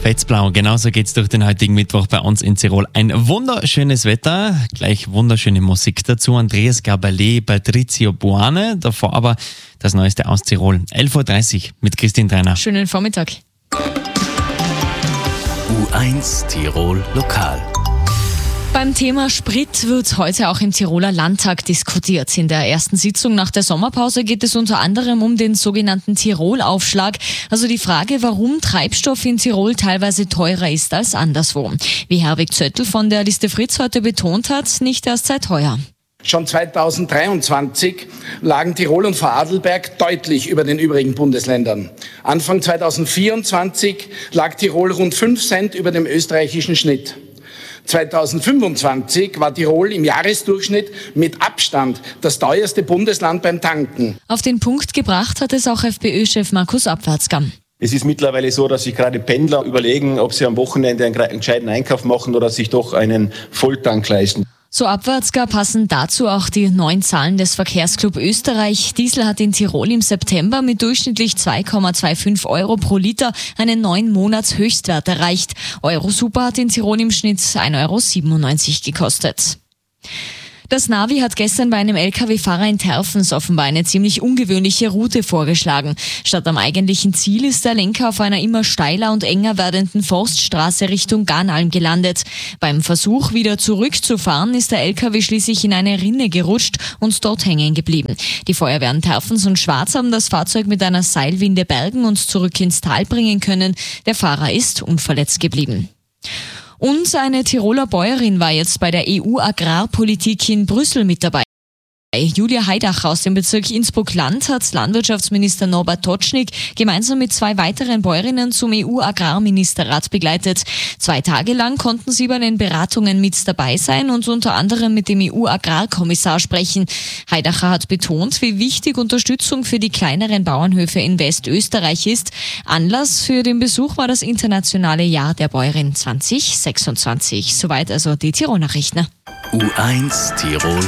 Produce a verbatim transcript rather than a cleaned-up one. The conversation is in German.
Fetzblau, genauso geht's durch den heutigen Mittwoch bei uns in Tirol. Ein wunderschönes Wetter, gleich wunderschöne Musik dazu. Andreas Gabalé, Patrizio Buane, davor aber das Neueste aus Tirol. elf Uhr dreißig mit Christine Trainer. Schönen Vormittag. U eins Tirol Lokal. Beim Thema Sprit wird heute auch im Tiroler Landtag diskutiert. In der ersten Sitzung nach der Sommerpause geht es unter anderem um den sogenannten Tirol-Aufschlag, also die Frage, warum Treibstoff in Tirol teilweise teurer ist als anderswo. Wie Herwig Zöttl von der Liste Fritz heute betont hat, nicht erst seit heuer. Schon zweitausenddreiundzwanzig lagen Tirol und Vorarlberg deutlich über den übrigen Bundesländern. Anfang zweitausendvierundzwanzig lag Tirol rund fünf Cent über dem österreichischen Schnitt. zweitausendfünfundzwanzig war Tirol im Jahresdurchschnitt mit Abstand das teuerste Bundesland beim Tanken. Auf den Punkt gebracht hat es auch FPÖ-Chef Markus Abwärtsger. Es ist mittlerweile so, dass sich gerade Pendler überlegen, ob sie am Wochenende einen gescheiten Einkauf machen oder sich doch einen Volltank leisten. So Abwärtsger passen dazu auch die neuen Zahlen des Verkehrsclub Österreich. Diesel hat in Tirol im September mit durchschnittlich zwei Komma fünfundzwanzig Euro pro Liter einen neun Monats Höchstwert erreicht. Eurosuper hat in Tirol im Schnitt ein Euro siebenundneunzig gekostet. Das Navi hat gestern bei einem L K W-Fahrer in Terfens offenbar eine ziemlich ungewöhnliche Route vorgeschlagen. Statt am eigentlichen Ziel ist der Lenker auf einer immer steiler und enger werdenden Forststraße Richtung Garnalm gelandet. Beim Versuch, wieder zurückzufahren, ist der L K W schließlich in eine Rinne gerutscht und dort hängen geblieben. Die Feuerwehren Terfens und Schwarz haben das Fahrzeug mit einer Seilwinde bergen und zurück ins Tal bringen können. Der Fahrer ist unverletzt geblieben. Und eine Tiroler Bäuerin war jetzt bei der E U-Agrarpolitik in Brüssel mit dabei. Julia Heidacher aus dem Bezirk Innsbruck-Land hat Landwirtschaftsminister Norbert Totschnig gemeinsam mit zwei weiteren Bäuerinnen zum E U-Agrarministerrat begleitet. Zwei Tage lang konnten sie bei den Beratungen mit dabei sein und unter anderem mit dem E U-Agrarkommissar sprechen. Heidacher hat betont, wie wichtig Unterstützung für die kleineren Bauernhöfe in Westösterreich ist. Anlass für den Besuch war das internationale Jahr der Bäuerin zwanzig sechsundzwanzig. Soweit also die Tirol-Nachrichten. U eins Tirol